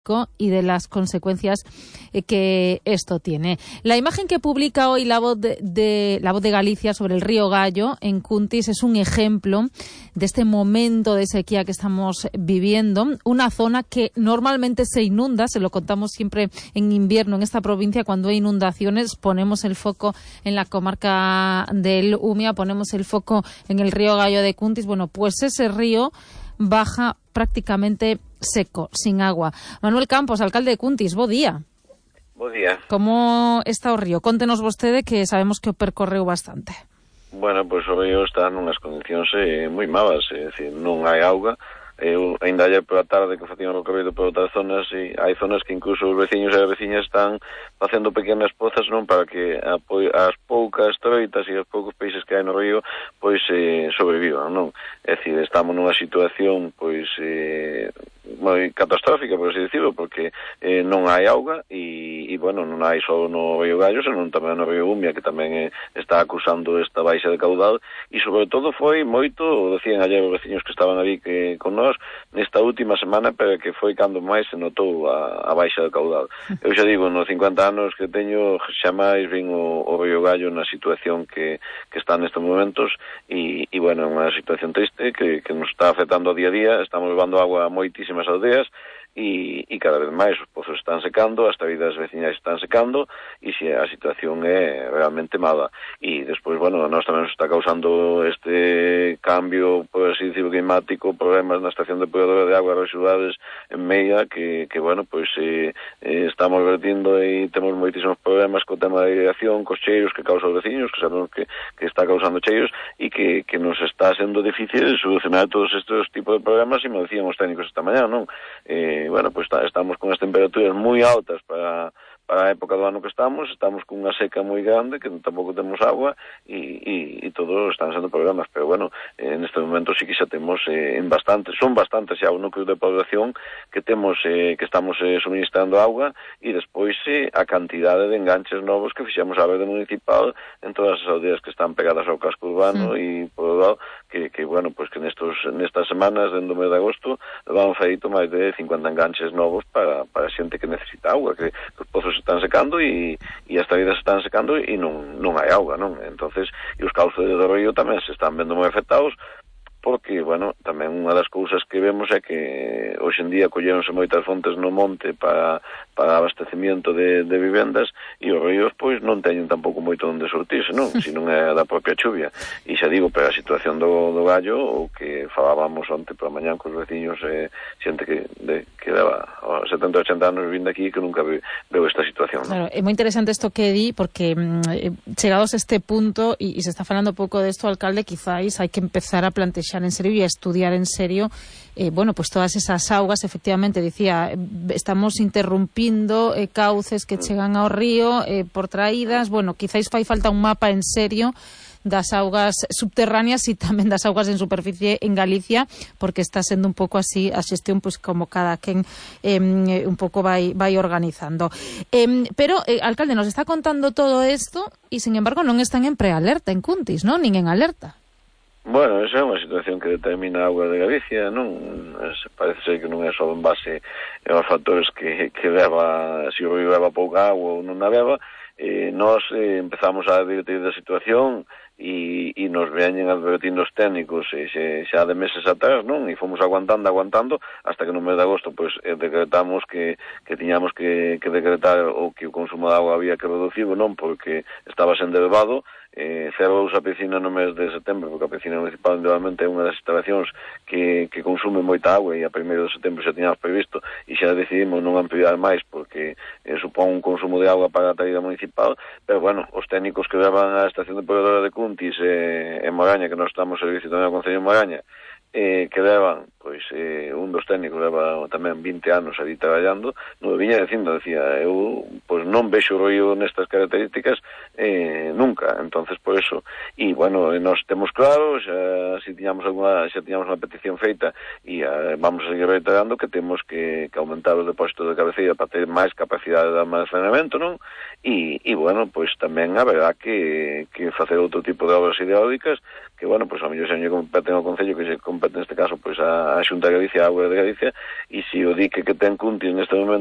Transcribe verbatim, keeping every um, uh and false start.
y de las consecuencias que esto tiene. La imagen que publica hoy La Voz de, de, La Voz de Galicia sobre el río Gallo en Cuntis es un ejemplo de este momento de sequía que estamos viviendo, una zona que normalmente se inunda, se lo contamos siempre en invierno en esta provincia. Cuando hay inundaciones ponemos el foco en la comarca del Umia, ponemos el foco en el río Gallo de Cuntis. Bueno, pues ese río baja prácticamente seco, sin agua. Manuel Campos, alcalde de Cuntis, bo día. Bo día. Como está o río? Contenos vostede, que sabemos que o percorreu bastante. Bueno, pois pues, o río está nunhas condicións eh, moi malas, é dicir, non hai auga. Eu, ainda ayer pola tarde que facían o recorrido por outras zonas, e hai zonas que incluso os veciños e as veciñas están facendo pequenas pozas, non, para que a, as poucas troitas e os poucos peixes que hai no río pois eh, sobrevivan, non? É dicir, estamos nunha situación pois eh, moi catastrófica, por así decirlo, porque eh, non hai auga e, e, bueno, non hai só no río Gallo, senón tamén no río Umia, que tamén eh, está acusando esta baixa de caudal, e sobre todo foi moito, decían ayer os veciños que estaban ali que con nós, nesta última semana, pero que foi cando máis se notou a, a baixa de caudal. Eu xa digo, nos cincuenta anos que teño, xa máis vin o, o río Gallo na situación que, que está nestes momentos, e, e bueno, é unha situación triste que, que nos está afectando día a día. Estamos levando agua a moitísimas aldeas, e, e cada vez máis os pozos están secando, as traídas veciñais están secando, e se a situación é realmente mala. E despois, bueno, a nós tamén nos está causando este cambio, por así decirlo, climático, problemas na estación depuradora de agua residuales en Meia, que, que bueno, pois eh, eh, estamos vertindo e temos moitísimos problemas co tema da irrigación, cos cheiros que causa os veciños, que sabemos que, que está causando cheiros, e que, que nos está sendo difícil solucionar todos estes tipos de problemas, e me decían os técnicos esta mañá, non? Eh, bueno, pues está, estamos con as temperaturas moi altas para, para a época do ano que estamos, estamos con unha seca moi grande, que tampouco temos agua, e, e, e todos están sendo problemas, pero bueno, en este momento sí que xa temos eh, en bastante, son bastantes xa o núcleo de población que temos, eh, que estamos eh, suministrando agua, e despois eh, a cantidade de enganches novos que fixemos a verde municipal en todas as aldeas que están pegadas ao casco urbano, e mm. por lado, que, que bueno, pues que nestos, nestas semanas, dentro do mes de agosto, van feito máis de cincuenta enganches novos para, para xente que necesita agua, que, que os pozos están secando e, e as traídas están secando e non, non hai auga, non? Entonces, e os cauces do río tamén se están vendo moi afectados, porque, bueno, tamén unha das cousas que vemos é que hoxe en día colléronse moitas fontes no monte para, para abastecimiento de, de vivendas, e os ríos, pois, non teñen tampouco moito onde sortirse, non? Se non é da propia chuvia. E xa digo, pero a situación do, do Gallo, o que falábamos onte pola mañán cos veciños, eh, xente que, de, que daba setenta, ochenta anos vindo aquí, que nunca ve, veo esta situación, non? Claro, é moi interesante isto que di, porque eh, chegados a este punto, e, e se está falando pouco desto, alcalde, quizáis hai que empezar a plantear en serio y a estudiar en serio eh, bueno, pues todas esas augas. Efectivamente, decía, estamos interrumpindo eh, cauces que chegan ao río eh, por traídas. Bueno, quizáis fai falta un mapa en serio das augas subterráneas e tamén das augas en superficie en Galicia, porque está sendo un pouco así a xestión, pues como cada quen eh, un pouco vai, vai organizando. Eh, pero, eh, alcalde, nos está contando todo isto e, sin embargo, non están en prealerta en Cuntis, non? Nin en alerta. Bueno, esa é unha situación que determina a auga de Galicia, non? Parece ser que non é só en base aos factores que, que leva, se o río leva pouca agua ou non a beba. Eh, nós eh, empezamos a advertir da situación e, e nos veñen advertindo os técnicos e xe, xa de meses atrás, non? E fomos aguantando, aguantando, hasta que no mes de agosto pois, eh, decretamos que, que tiñamos que, que decretar o que o consumo de agua había que reducir, non? Porque estaba sendo elevado. Eh, cerrou a piscina no mes de setembro, porque a piscina municipal individualmente é unha das instalacións que, que consume moita agua, e a primeiro de setembro xa tiñamos previsto e xa decidimos non ampliar máis porque eh, supón un consumo de agua para a traída municipal. Pero bueno, os técnicos que levan a estación depuradora de Cuntis eh, en Moraña, que nós estamos en servicio tamén ao Concello de Moraña, eh, que levan, pois, eh, un dos técnicos leva tamén vinte anos ali traballando, non viña dicindo, decía, eu, pois, non vexo o río nestas características eh, nunca, entonces, por eso, e, bueno, nós temos claro, xa, si tiñamos alguna, xa tiñamos unha petición feita, e eh, vamos a seguir reiterando que temos que, que aumentar os depósitos de cabeceira para ter máis capacidade de almacenamento, non? E, e, bueno, pois, tamén haberá que, que facer outro tipo de obras hidráulicas, que, bueno, pois, a mellor se lle competen ao Concello que se compete neste caso pois a, a Xunta de Galicia, a Auga de Galicia, e se o dique que ten Cuntis neste momento